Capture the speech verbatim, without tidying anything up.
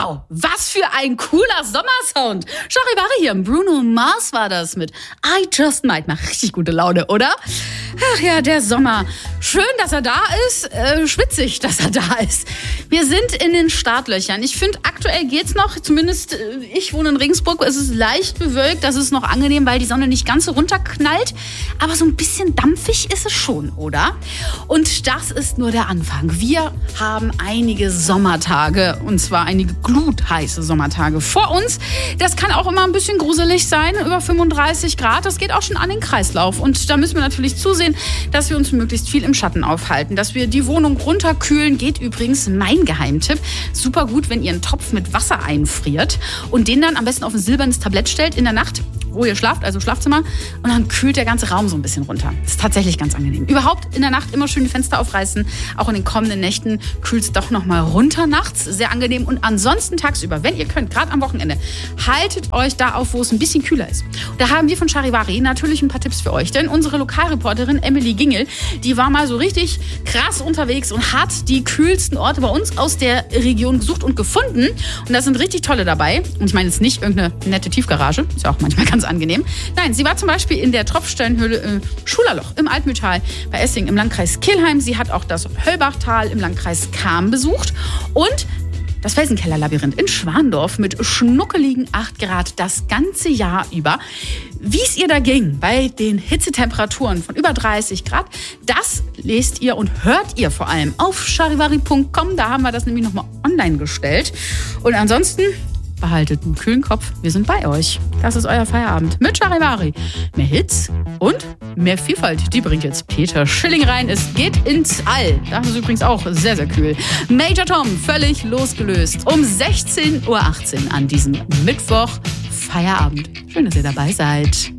Wow, was für ein cooler Sommersound. Charivari hier, Bruno Mars war das mit I Just Might. Macht richtig gute Laune, oder? Ach ja, der Sommer. Schön, dass er da ist. Äh, schwitzig, dass er da ist. Wir sind in den Startlöchern. Ich finde, aktuell geht's noch. Zumindest, äh, ich wohne in Regensburg. Es ist leicht bewölkt. Das ist noch angenehm, weil die Sonne nicht ganz so runterknallt. Aber so ein bisschen dampfig ist es schon, oder? Und das ist nur der Anfang. Wir haben einige Sommertage. Und zwar einige glutheiße Sommertage vor uns. Das kann auch immer ein bisschen gruselig sein. Über fünfunddreißig Grad. Das geht auch schon an den Kreislauf. Und da müssen wir natürlich zusehen, dass wir uns möglichst viel im Schatten aufhalten, dass wir die Wohnung runterkühlen. Geht übrigens mein Geheimtipp. Super gut, wenn ihr einen Topf mit Wasser einfriert und den dann am besten auf ein silbernes Tablett stellt in der Nacht, wo ihr schlaft, also Schlafzimmer, und dann kühlt der ganze Raum so ein bisschen runter. Das ist tatsächlich ganz angenehm. Überhaupt in der Nacht immer schön die Fenster aufreißen. Auch in den kommenden Nächten kühlt es doch noch mal runter nachts. Sehr angenehm. Und ansonsten tagsüber, wenn ihr könnt, gerade am Wochenende, haltet euch da auf, wo es ein bisschen kühler ist. Und da haben wir von Charivari natürlich ein paar Tipps für euch. Denn unsere Lokalreporterin Emily Gingel, die war mal so richtig krass unterwegs und hat die kühlsten Orte bei uns aus der Region gesucht und gefunden. Und da sind richtig tolle dabei. Und ich meine jetzt nicht irgendeine nette Tiefgarage. Ist ja auch manchmal ganz angenehm. Nein, sie war zum Beispiel in der Tropfsteinhöhle äh, Schulerloch im Altmühltal bei Essing im Landkreis Kelheim. Sie hat auch das Höllbachtal im Landkreis Cham besucht und das Felsenkeller-Labyrinth in Schwandorf mit schnuckeligen acht Grad das ganze Jahr über. Wie es ihr da ging bei den Hitzetemperaturen von über dreißig Grad, das lest ihr und hört ihr vor allem auf charivari punkt com. Da haben wir das nämlich nochmal online gestellt. Und ansonsten behaltet einen kühlen Kopf. Wir sind bei euch. Das ist euer Feierabend mit Charivari. Mehr Hits und mehr Vielfalt. Die bringt jetzt Peter Schilling rein. Es geht ins All. Das ist übrigens auch sehr, sehr kühl. Major Tom, völlig losgelöst. Um sechzehn Uhr achtzehn an diesem Mittwoch. Feierabend. Schön, dass ihr dabei seid.